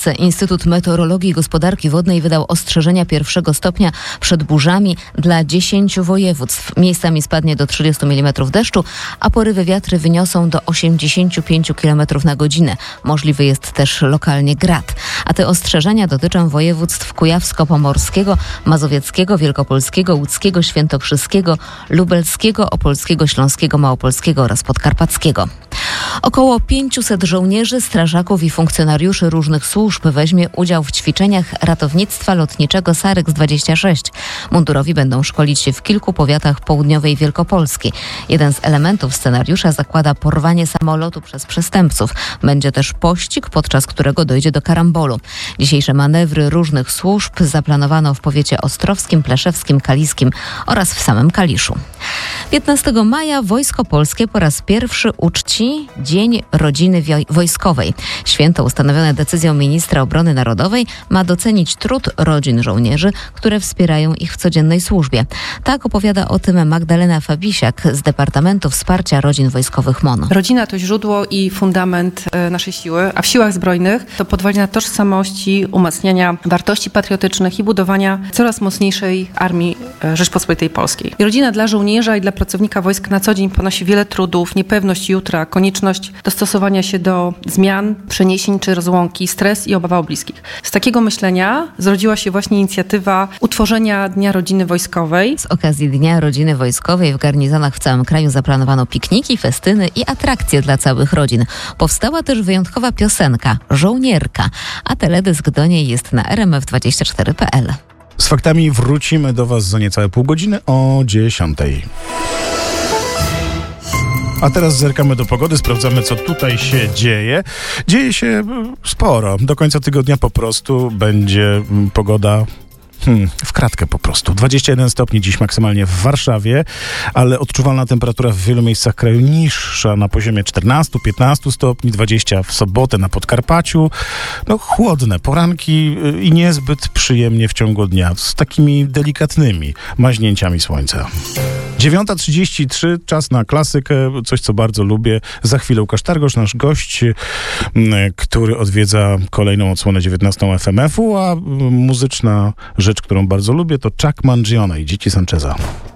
Instytut Meteorologii i Gospodarki Wodnej wydał ostrzeżenia pierwszego stopnia przed burzami dla 10 województw. Miejscami spadnie do 30 mm deszczu, a porywy wiatry wyniosą do 85 km na godzinę. Możliwy jest też lokalnie grad. A te ostrzeżenia dotyczą województw kujawsko-pomorskiego, mazowieckiego, wielkopolskiego, łódzkiego, świętokrzyskiego, lubelskiego, opolskiego, śląskiego, małopolskiego oraz podkarpackiego. Około 500 żołnierzy, strażaków i funkcjonariuszy różnych służb weźmie udział w ćwiczeniach ratownictwa lotniczego SAREX-26. Mundurowi będą szkolić się w kilku powiatach południowej Wielkopolski. Jeden z elementów scenariusza zakłada porwanie samolotu przez przestępców. Będzie też pościg, podczas którego dojdzie do karambolu. Dzisiejsze manewry różnych służb zaplanowano w powiecie ostrowskim, pleszewskim, kaliskim oraz w samym Kaliszu. 15 maja Wojsko Polskie po raz pierwszy uczci Dzień Rodziny Wojskowej. Święto ustanowione decyzją ministra obrony narodowej ma docenić trud rodzin żołnierzy, które wspierają ich w codziennej służbie. Tak opowiada o tym Magdalena Fabisiak z Departamentu Wsparcia Rodzin Wojskowych MON. Rodzina to źródło i fundament naszej siły, a w siłach zbrojnych to podwalina tożsamości, umacniania wartości patriotycznych i budowania coraz mocniejszej armii Rzeczpospolitej Polskiej. I rodzina dla żołnierza i dla pracownika wojsk na co dzień ponosi wiele trudów, niepewność jutra, konieczność dostosowania się do zmian, przeniesień czy rozłąki, stres i obawa o bliskich. Z takiego myślenia zrodziła się właśnie inicjatywa utworzenia Dnia Rodziny Wojskowej. Z okazji Dnia Rodziny Wojskowej w garnizonach w całym kraju zaplanowano pikniki, festyny i atrakcje dla całych rodzin. Powstała też wyjątkowa piosenka Żołnierka, a teledysk do niej jest na rmf24.pl. Z faktami wrócimy do Was za niecałe pół godziny o 10:00. A teraz zerkamy do pogody, sprawdzamy, co tutaj się dzieje. Dzieje się sporo. Do końca tygodnia po prostu będzie pogoda w kratkę po prostu. 21 stopni dziś maksymalnie w Warszawie, ale odczuwalna temperatura w wielu miejscach kraju niższa, na poziomie 14-15 stopni, 20 w sobotę na Podkarpaciu. Chłodne poranki i niezbyt przyjemnie w ciągu dnia, z takimi delikatnymi maźnięciami słońca. 9:33, czas na klasykę, coś co bardzo lubię. Za chwilę Łukasz Targosz, nasz gość, który odwiedza kolejną odsłonę 19 FMF-u, a muzyczna rzecz, którą bardzo lubię, to Chuck Mangione i Dzieci Sancheza.